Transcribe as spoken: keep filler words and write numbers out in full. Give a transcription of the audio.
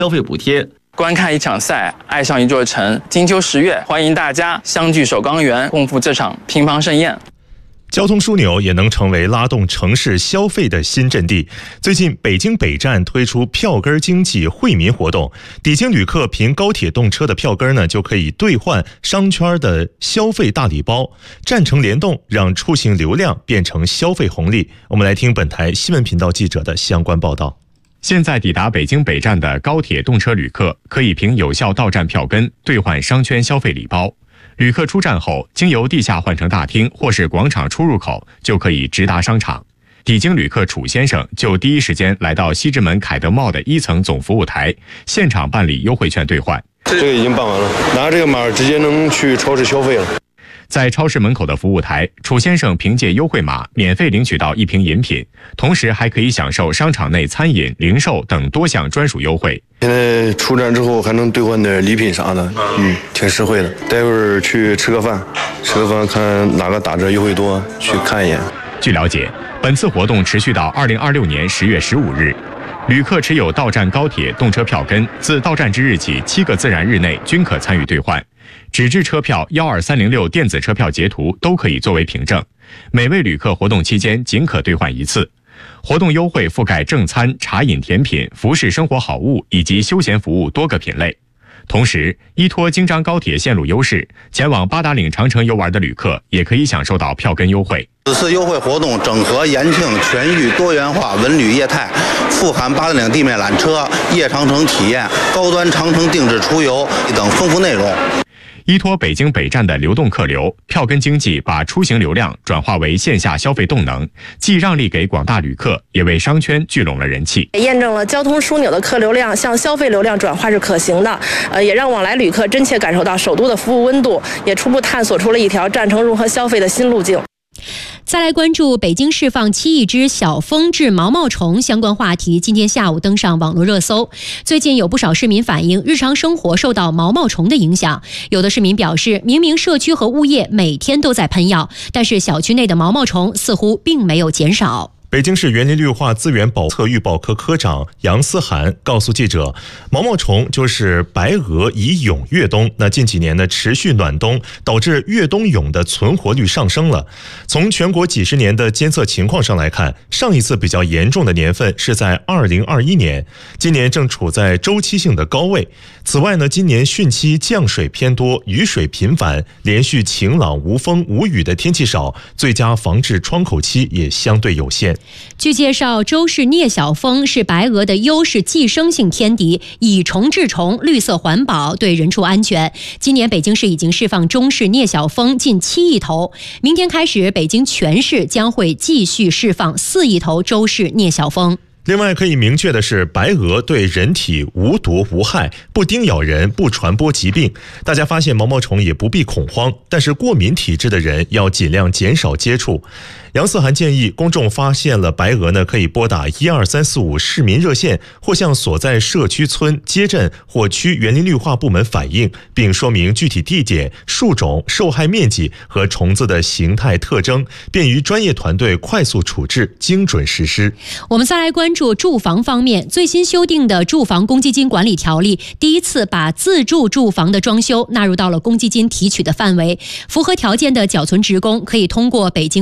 消费补贴。 观看一场赛，爱上一座城。金秋十月，欢迎大家相聚首钢园，共赴这场乒乓盛宴。 交通枢纽也能成为拉动城市消费的新阵地。最近，北京北站推出票根经济惠民活动，抵京旅客凭高铁动车的票根呢，就可以兑换商圈的消费大礼包。站城联动，让出行流量变成消费红利。我们来听本台新闻频道记者的相关报道。 现在抵达北京北站的高铁动车旅客，可以凭有效到站票根兑换商圈消费礼包。旅客出站后，经由地下换乘大厅或是广场出入口，就可以直达商场。抵京旅客楚先生就第一时间来到西直门凯德茂的一层总服务台，现场办理优惠券兑换。 这个已经办完了，拿这个码直接能去超市消费了。 在超市门口的服务台，楚先生凭借优惠码免费领取到一瓶饮品，同时还可以享受商场内餐饮、零售等多项专属优惠。 现在出站之后还能兑换点礼品啥的，嗯，挺实惠的。待会儿去吃个饭，吃个饭看哪个打折优惠多，去看一眼。 据了解，本次活动持续到二零二六年十月十五日。旅客持有到站高铁动车票根，自到站之日起七个自然日内均可参与兑换。纸质车票一二三零六电子车票截图都可以作为凭证。每位旅客活动期间仅可兑换一次。活动优惠覆盖正餐、茶饮、甜品、服饰生活好物以及休闲服务多个品类。同时，依托京张高铁线路优势，前往八达岭长城游玩的旅客也可以享受到票根优惠。 此次优惠活动整合延庆全域多元化文旅业态，富含八达岭地面缆车、夜长城体验、高端长城定制出游等丰富内容。 依托北京北站的流动客流，票根经济把出行流量转化为线下消费动能，既让利给广大旅客，也为商圈聚拢了人气。 也验证了交通枢纽的客流量向消费流量转化是可行的，呃，也让往来旅客真切感受到首都的服务温度，也初步探索出了一条站城融合消费的新路径。 再来关注北京释放七亿只小蜂治毛毛虫相关话题，今天下午登上网络热搜。最近有不少市民反映日常生活受到毛毛虫的影响，有的市民表示，明明社区和物业每天都在喷药，但是小区内的毛毛虫似乎并没有减少。 北京市园林绿化资源保测预报科科长杨思涵告诉记者，毛毛虫就是白蛾以蛹越冬，那近几年呢持续暖冬，导致越冬蛹的存活率上升了。从全国几十年的监测情况上来看，上一次比较严重的年份是在二零二一年，今年正处在周期性的高位。此外呢，今年汛期降水偏多，雨水频繁，连续晴朗无风无雨的天气少，最佳防治窗口期也相对有限。 据介绍，周氏镍小蜂是白蛾的优势寄生性天敌，以虫治虫，绿色环保，对人畜安全。今年北京市已经释放中式镍小蜂近七亿头，明天开始，北京全市将会继续释放四亿头周氏镍小蜂。 另外可以明确的是，白蛾对人体无毒无害，不叮咬人，不传播疾病。大家发现毛毛虫也不必恐慌，但是过敏体质的人要尽量减少接触。杨思涵建议公众发现了白蛾呢，可以拨打一二三四五市民热线，或向所在社区村、街镇或区园林绿化部门反映，并说明具体地点、树种、受害面积和虫子的形态特征，便于专业团队快速处置、精准实施。 我们再来关注住房方面，最新修订的住房公积金管理条例第一次把自住住房的装修纳入到了公积金提取的范围，符合条件的缴存职工可以通过北京